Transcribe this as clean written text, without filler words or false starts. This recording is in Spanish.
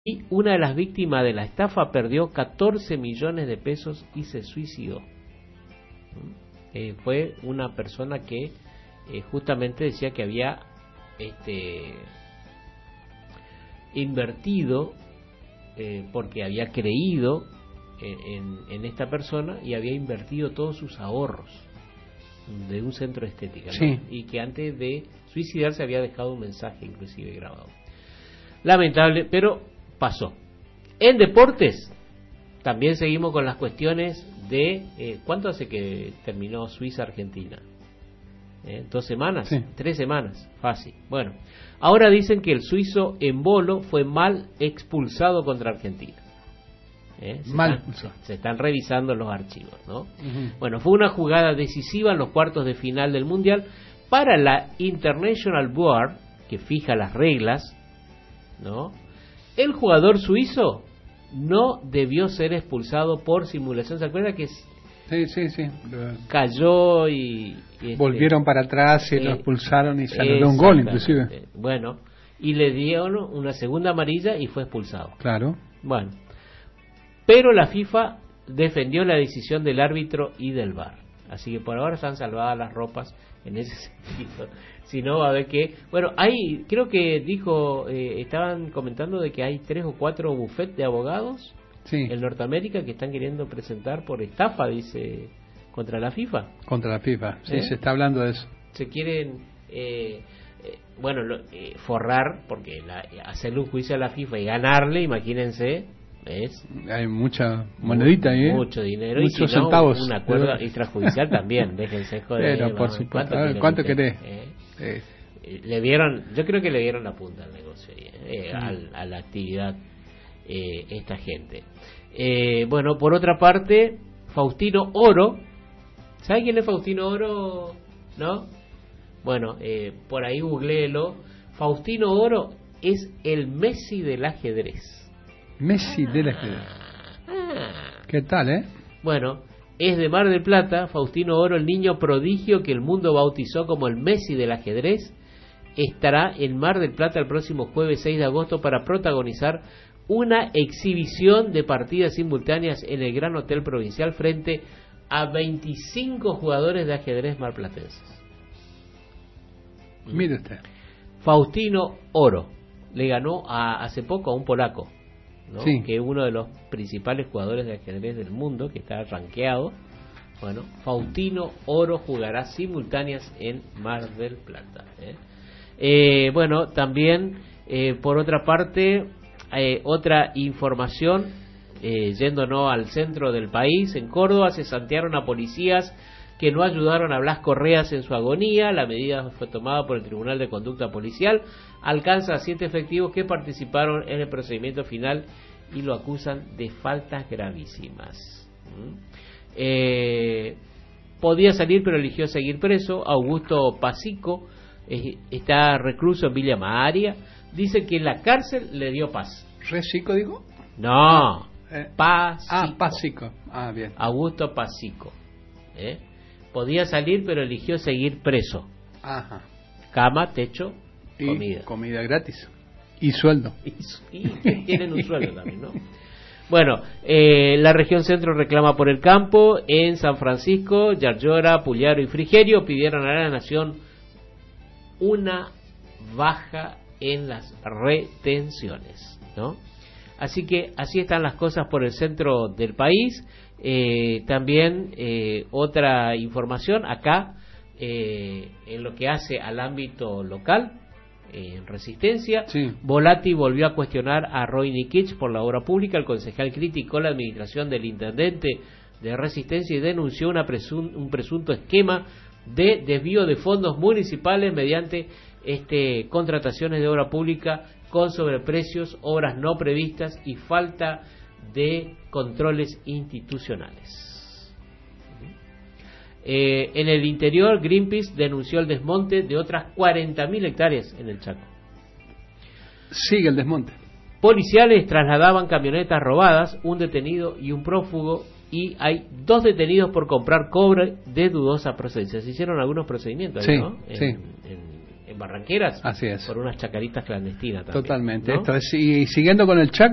Y una de las víctimas de la estafa perdió 14 millones de pesos y se suicidó. Fue una persona que justamente decía que había invertido porque había creído en esta persona y había invertido todos sus ahorros de un centro de estética, ¿no? Sí. Y que antes de suicidarse había dejado un mensaje inclusive grabado. Lamentable, pero pasó. En deportes también seguimos con las cuestiones de ¿cuánto hace que terminó Suiza-Argentina? 2 semanas, sí. 3 semanas, fácil. Bueno, ahora dicen que el suizo Embolo fue mal expulsado contra Argentina. Se están revisando los archivos, ¿no? Bueno, fue una jugada decisiva en los cuartos de final del Mundial para la International Board, que fija las reglas, ¿no? El jugador suizo no debió ser expulsado por simulación. ¿Se acuerda que sí. cayó y volvieron para atrás y lo expulsaron y se anuló un gol inclusive? Bueno, y le dieron una segunda amarilla y fue expulsado. Claro. Bueno, pero la FIFA defendió la decisión del árbitro y del VAR. Así que por ahora están salvadas las ropas en ese sentido. Si no, va a haber que... Bueno, hay, creo que estaban comentando de que hay 3 o 4 bufetes de abogados en Norteamérica que están queriendo presentar por estafa, dice, contra la FIFA. Contra la FIFA, sí, se está hablando de eso. Se quieren, forrar, porque hacerle un juicio a la FIFA y ganarle, imagínense... Hay mucha monedita ahí, mucho dinero, muchos y si no, centavos. Un acuerdo extrajudicial también, déjense joder. Pero por supuesto, ¿cuánto querés? Yo creo que le dieron la punta al negocio, a la actividad esta gente. Bueno, por otra parte, Faustino Oro, ¿sabe quién es Faustino Oro? ¿No? Bueno, por ahí googléelo. Faustino Oro es el Messi del ajedrez. Messi del ajedrez. ¿Qué tal, Bueno, es de Mar del Plata. Faustino Oro, el niño prodigio que el mundo bautizó como el Messi del ajedrez, estará en Mar del Plata el próximo jueves 6 de agosto para protagonizar una exhibición de partidas simultáneas en el Gran Hotel Provincial frente a 25 jugadores de ajedrez marplatenses. Mire usted. Faustino Oro le ganó hace poco a un polaco, ¿no? Sí. Que es uno de los principales jugadores de ajedrez del mundo, que está rankeado. Bueno, Faustino Oro jugará simultáneas en Mar del Plata. Bueno, también por otra parte, otra información, yéndonos al centro del país, en Córdoba se santearon a policías que no ayudaron a Blas Correas en su agonía. La medida fue tomada por el Tribunal de Conducta Policial. Alcanza a 7 efectivos que participaron en el procedimiento final y lo acusan de faltas gravísimas. Podía salir, pero eligió seguir preso. Augusto Pasico está recluso en Villa Maharia. Dice que en la cárcel le dio paz. ¿Recico, digo? No, Pasico. Pasico. Bien. Augusto Pasico. Podía salir, pero eligió seguir preso. Ajá. Cama, techo, y comida. Comida gratis. Y sueldo. Y tienen un sueldo también, ¿no? Bueno, la región centro reclama por el campo. En San Francisco, Yarlora, Puyaro y Frigerio pidieron a la nación una baja en las retenciones, ¿no? Así que así están las cosas por el centro del país. También otra información acá en lo que hace al ámbito local, en Resistencia. Volati volvió a cuestionar a Roy Nikich por la obra pública. El concejal criticó la administración del intendente de Resistencia y denunció un presunto esquema de desvío de fondos municipales mediante contrataciones de obra pública con sobreprecios, obras no previstas y falta de controles institucionales. En el interior, Greenpeace denunció el desmonte de otras 40.000 hectáreas en el Chaco. Sigue el desmonte. Policiales trasladaban camionetas robadas, un detenido y un prófugo, y hay 2 detenidos por comprar cobre de dudosa procedencia. Se hicieron algunos procedimientos, ¿no? En Barranqueras. Así es. Por unas chacaritas clandestinas también, totalmente, ¿no? Esto es, y siguiendo con el Chaco.